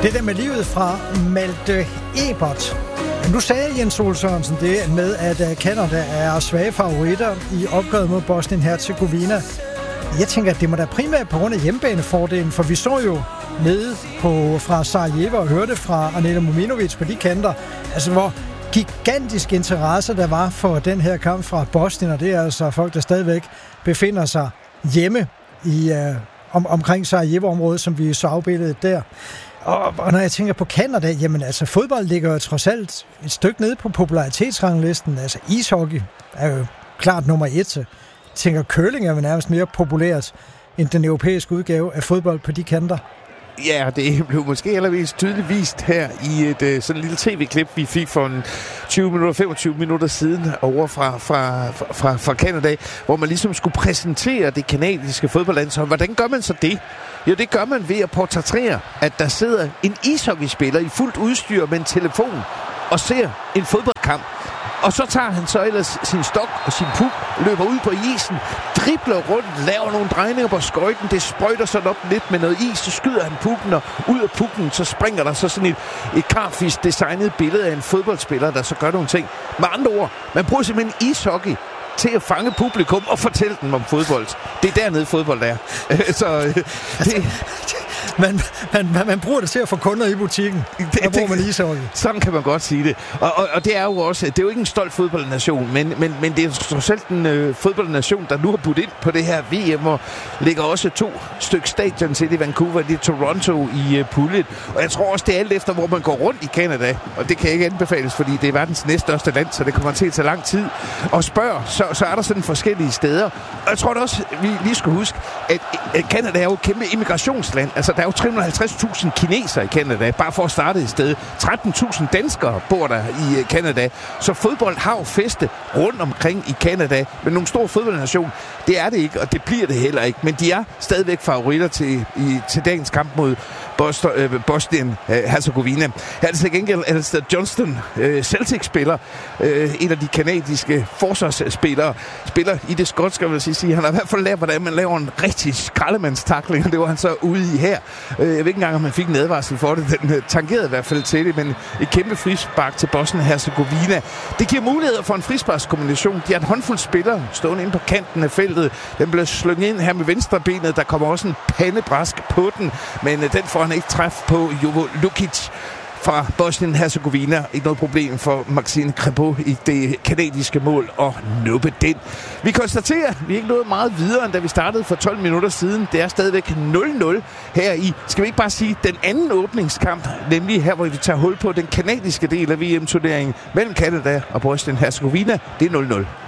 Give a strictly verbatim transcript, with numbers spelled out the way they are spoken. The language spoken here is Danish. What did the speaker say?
Det der med livet fra Malte Ebert. Nu sagde Jens Ole Sørensen det med, at Canada er svage favoritter i opgøret mod Bosnien-Herzegovina. Jeg tænker, at det må da primært på grund af hjemmebanefordelen, for vi så jo nede på, fra Sarajevo og hørte fra Aneta Mominovic på de kanter, altså hvor gigantisk interesse der var for den her kamp fra Bosnien, og det er altså folk, der stadigvæk befinder sig hjemme i, øh, om, omkring Sarajevo-området, som vi så afbilledet der. Og, og når jeg tænker på Canada, jamen altså fodbold ligger jo trods alt et stykke nede på popularitetsranglisten. Altså ishockey er jo klart nummer et. Jeg tænker curling er jo nærmest mere populært end den europæiske udgave af fodbold på de kanter. Ja, det blev måske allervis tydeligt vist her i et uh, sådan et lille tv-klip, vi fik for en tyve minutter, femogtyve minutter siden over fra, fra, fra, fra Canada, hvor man ligesom skulle præsentere det kanadiske fodboldlandshold. Hvordan gør man så det? Jo, det gør man ved at portrættere, at der sidder en ishockeyspiller i fuldt udstyr med en telefon og ser en fodboldkamp. Og så tager han så ellers sin stok og sin puk, løber ud på isen, dribler rundt, laver nogle drejninger på skøjten, det sprøjter sådan op lidt med noget is, så skyder han pukken, og ud af pukken, så springer der så sådan et, et karfisk designet billede af en fodboldspiller, der så gør nogle ting. Med andre ord, man bruger simpelthen ishockey til at fange publikum og fortælle dem om fodbold. Det er dernede fodbold er. så det... Man, man, man, man bruger det til at få kunder i butikken. Det, der bruger man ishockey. Sådan kan man godt sige det. Og, og, og det er jo også, det er jo ikke en stolt fodboldnation, men, men, men det er trods alt en øh, fodboldnation, der nu har budt ind på det her V M, og ligger også to stykker stadion til i Vancouver, det er Toronto i øh, puljet. Og jeg tror også, det er alt efter, hvor man går rundt i Canada, og det kan ikke anbefales, fordi det er verdens næststørste land, så det kommer til at tage lang tid. Og spørg, så, så er der sådan forskellige steder. Og jeg tror da også, vi lige skal huske, at, at Canada er jo et kæmpe immigrationsland. Altså, der er jo tre hundrede og halvtreds tusind kinesere i Canada, bare for at starte et sted. tretten tusind danskere bor der i Canada. Så fodbold har jo feste rundt omkring i Canada. Men nogle store fodboldnation, det er det ikke, og det bliver det heller ikke. Men de er stadigvæk favoritter til, i, til dagens kamp mod Bosnien-Herzegovina. Her er det til gengæld Alistair Johnston, øh, Celtic-spiller, øh, en af de kanadiske forsvarsspillere, spiller i det skotske, vil jeg sige. Han har i hvert fald lært, hvordan man laver en rigtig skraldemandstakling, og det var han så ude i her. Jeg ved ikke engang, om man fik en advarsel for det. Den tangerede i hvert fald til det, men et kæmpe frispark til Bosnien-Herzegovina. Det giver muligheder for en frisparkskombination. De har en håndfuld spillere stående inde på kanten af feltet. Den blev slynget ind her med venstrebenet. Der kommer også en pandebræsk på den, men den får han ikke træf på. Jovo Lukic fra Bosnien-Herzegovina. Ikke noget problem for Maxime Crépeau i det kanadiske mål og nuppe den. Vi konstaterer, at vi er ikke nået meget videre, end da vi startede for tolv minutter siden. Det er stadigvæk nul nul her i, skal vi ikke bare sige, den anden åbningskamp, nemlig her, hvor vi tager hul på den kanadiske del af V M-turneringen mellem Canada og Bosnien-Herzegovina. Det er nul nul.